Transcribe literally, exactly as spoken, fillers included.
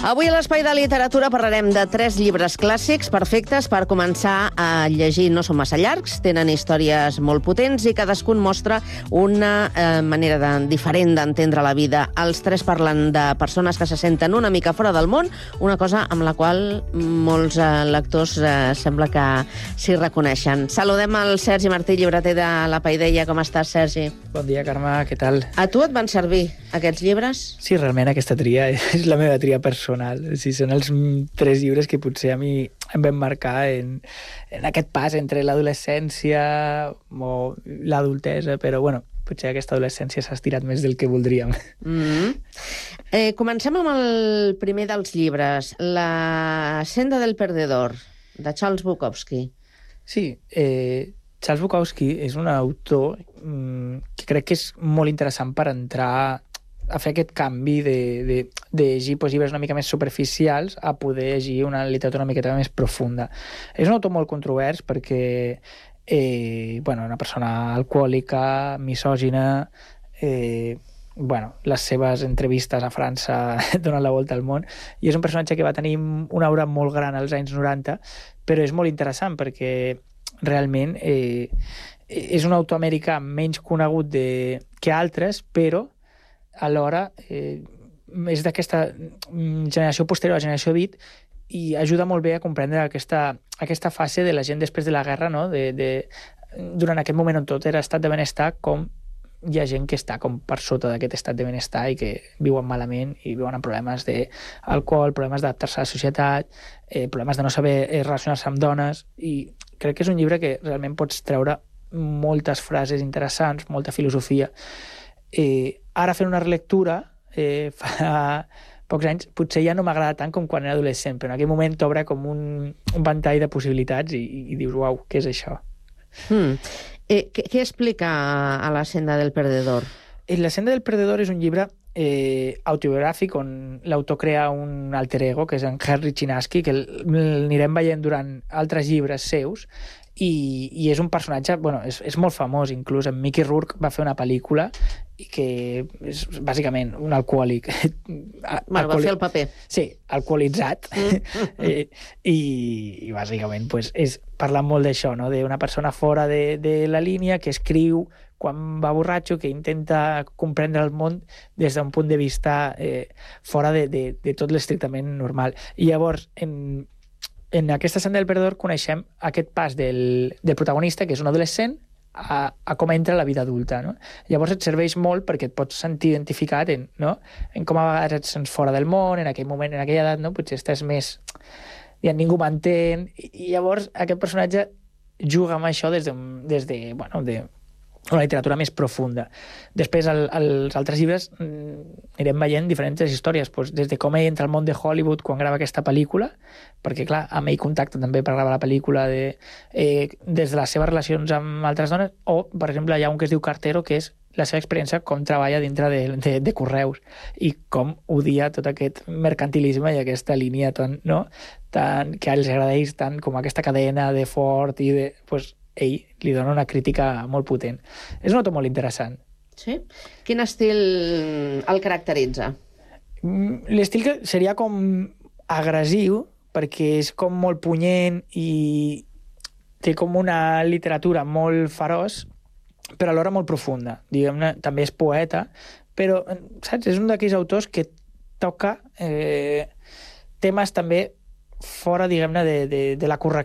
Avui a l'Espai de Literatura parlarem de tres llibres clàssics perfectes per començar a llegir. No són massa llargs, tenen històries molt potents i cadascun mostra una eh, manera de, diferent d'entendre la vida. Els tres parlen de persones que se senten una mica fora del món, una cosa amb la qual molts eh, lectors eh, sembla que s'hi reconeixen. Saludem el Sergi Martí, llibreter de La Paideia. Com estàs, Sergi? Bon dia, Carme, què tal? A tu et van servir aquests llibres? Sí, realment aquesta tria és la meva tria personal. O sigui, són els tres llibres que potser a mi em van marcar en, en aquest pas entre l'adolescència o l'adultesa, però bueno, potser aquesta adolescència s'ha estirat més del que voldríem. Mm-hmm. eh, comencem amb el primer dels llibres, La senda del perdedor, de Charles Bukowski. Sí, eh, Charles Bukowski és un autor mm, que crec que és molt interessant per entrar a fer aquest canvi de, de, de llegir pues, llibres una mica més superficials a poder llegir una literatura una miqueta més profunda. És un autor molt controvers perquè eh, bueno, una persona alcohòlica, misògina, eh, bueno, les seves entrevistes a França donen la volta al món, i és un personatge que va tenir una obra molt gran als anys noranta, però és molt interessant perquè realment eh, és un autor americà menys conegut de, que altres, però alhora eh, és d'aquesta generació posterior a la generació beat i ajuda molt bé a comprendre aquesta, aquesta fase de la gent després de la guerra, no? de, de, durant aquest moment on tot era estat de benestar, com hi ha gent que està com per sota d'aquest estat de benestar i que viuen malament i viuen amb problemes d'alcohol, problemes d'adaptar-se a la societat, eh, problemes de no saber relacionar-se amb dones, i crec que és un llibre que realment pots treure moltes frases interessants, molta filosofia. Eh, ara fent una relectura eh, fa pocs anys potser ja no m'agrada tant com quan era adolescent, però en aquell moment t'obre com un, un ventall de possibilitats i, i dius, uau, què és això? Hmm. Eh, què, què explica a La senda del perdedor? Eh, La senda del perdedor és un llibre eh, autobiogràfic on l'autor crea un alter ego, que és en Henry Chinaski, que l'anirem veient durant altres llibres seus, i, i és un personatge, bueno, és, és molt famós, inclús en Mickey Rourke va fer una pel·lícula i que és bàsicament un alcohòlic. Bueno, va fer el paper. Sí, alcoholitzat. Mm. eh, i, I bàsicament pues, és parlar molt d'això, no? D'una persona fora de, de la línia que escriu quan va borratxo, que intenta comprendre el món des d'un punt de vista eh, fora de, de, de tot l'estrictament normal. I llavors, en En aquesta senda del perdedor coneixem aquest pas del, del protagonista, que és un adolescent, a, a com entra la vida adulta. No? Llavors et serveix molt perquè et pots sentir identificat en, no? en com a vegades et sents fora del món, en aquell moment, en aquella edat, no? Potser estàs més... Ja ningú m'entén. I, I llavors aquest personatge juga amb això des de, des de, bueno, de una literatura més profunda. Després, el, els altres llibres anirem veient diferents històries, doncs, des de com ell entra al món de Hollywood quan grava aquesta pel·lícula, perquè, clar, amb ell contacta també per gravar la pel·lícula, de, eh, des de les seves relacions amb altres dones, o, per exemple, hi ha un que es diu Cartero, que és la seva experiència com treballa dintre de, de, de Correus i com odia tot aquest mercantilisme i aquesta línia tan, no? tan, que els agradeix tant com aquesta cadena de fort i de... Pues, ell li dona una crítica molt potent. És un autor molt interessant. Sí? Quin estil el caracteritza? L'estil que seria com agressiu, perquè és com molt punyent i té com una literatura molt feroç, però alhora molt profunda. Diguem-ne, també és poeta, però, saps, és un d'aquells autors que toca eh, temes també fora, diguem-ne, de, de, de la correcció